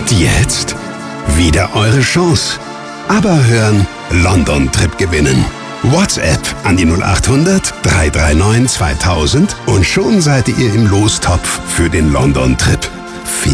Und jetzt wieder eure Chance. Aber hören, London-Trip gewinnen. WhatsApp an die 0800 339 2000 und schon seid ihr im Lostopf für den London-Trip.